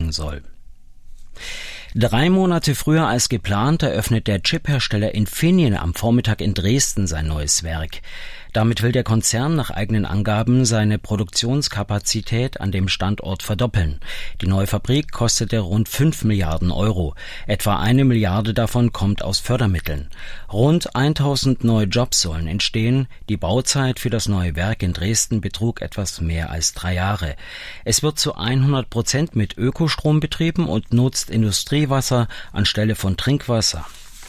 bringen soll. 3 Monate früher als geplant eröffnet der Chiphersteller Infineon am Vormittag in Dresden sein neues Werk. Damit will der Konzern nach eigenen Angaben seine Produktionskapazität an dem Standort verdoppeln. Die neue Fabrik kostete rund 5 Milliarden Euro. Etwa 1 Milliarde davon kommt aus Fördermitteln. Rund 1000 neue Jobs sollen entstehen. Die Bauzeit für das neue Werk in Dresden betrug etwas mehr als 3 Jahre. Es wird zu 100% mit Ökostrom betrieben und nutzt Industriewasser anstelle von Trinkwasser.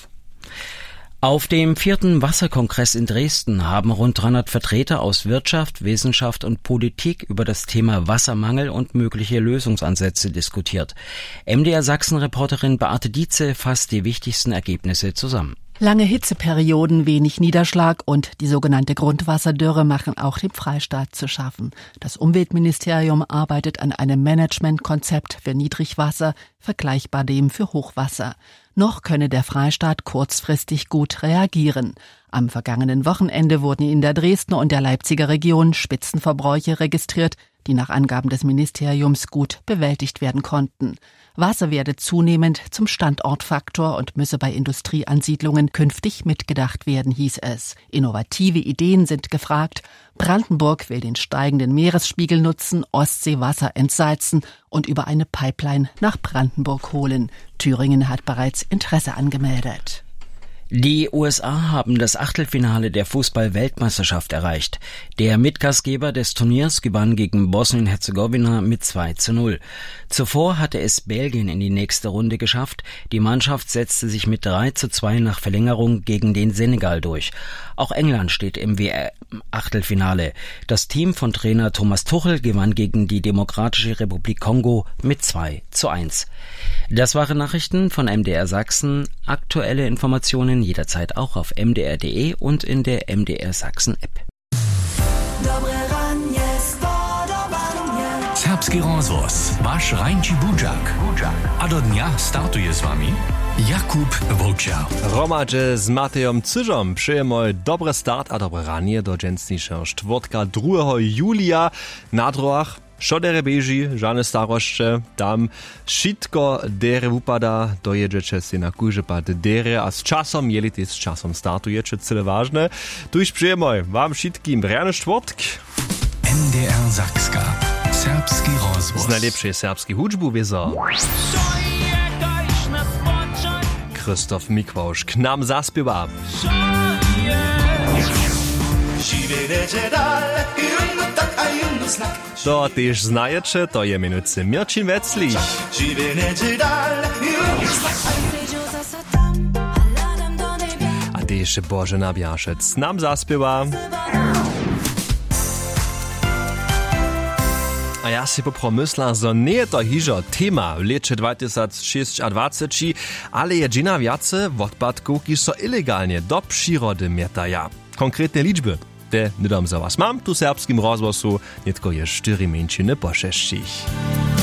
Auf dem 4. Wasserkongress in Dresden haben rund 300 Vertreter aus Wirtschaft, Wissenschaft und Politik über das Thema Wassermangel und mögliche Lösungsansätze diskutiert. MDR-Sachsen-Reporterin Beate Dietze fasst die wichtigsten Ergebnisse zusammen. Lange Hitzeperioden, wenig Niederschlag und die sogenannte Grundwasserdürre machen auch dem Freistaat zu schaffen. Das Umweltministerium arbeitet an einem Managementkonzept für Niedrigwasser, vergleichbar dem für Hochwasser. Noch könne der Freistaat kurzfristig gut reagieren. Am vergangenen Wochenende wurden in der Dresdner und der Leipziger Region Spitzenverbräuche registriert, die nach Angaben des Ministeriums gut bewältigt werden konnten. Wasser werde zunehmend zum Standortfaktor und müsse bei Industrieansiedlungen künftig mitgedacht werden, hieß es. Innovative Ideen sind gefragt. Brandenburg will den steigenden Meeresspiegel nutzen, Ostseewasser entsalzen und über eine Pipeline nach Brandenburg holen. Thüringen hat bereits Interesse angemeldet. Die USA haben das Achtelfinale der Fußball-Weltmeisterschaft erreicht. Der Mitgastgeber des Turniers gewann gegen Bosnien-Herzegowina mit 2:0. Zuvor hatte es Belgien in die nächste Runde geschafft. Die Mannschaft setzte sich mit 3:2 nach Verlängerung gegen den Senegal durch. Auch England steht im WM-Achtelfinale. Das Team von Trainer Thomas Tuchel gewann gegen die Demokratische Republik Kongo mit 2:1. Das waren Nachrichten von MDR Sachsen. Aktuelle Informationen jederzeit auch auf mdr.de und in der MDR Sachsen App. Serbski rozvoz, vaš Rajnči Budžak. A do dnia startuje s vami Jakub Volčar. Romadže z Matejom Cyžom přejeme dobry start a dobre ranie do dženstnišeho štvrtka 2. Julia na druhách. Šodere beži, žane starošće, tam šitko dere upada, dojeđeće si na kužepad dere, a s časom, jelite s časom startujeće, cele važne. Tuž přejeme vam šitkim rane štvrtk. MDR Sakska. Serbski rozvoz. Z najlepšej serbski hudžbu vizo. Krzysztof Mikwosz k nam zaspiewa. To też znajecie, to je minuty Mirčin Veclich. A też Bożena Biaszec nam zaspiewa. A ja si popomysla, że nie je to hižo tema w lecie 2026, ale je dżina wiace odpadków, ki so ilegalnie do przyrody mietaja. Konkretne liczby, te nie dam za was mam, tu serbskim rozwozu, nie tylko je 4 męčiny po 6.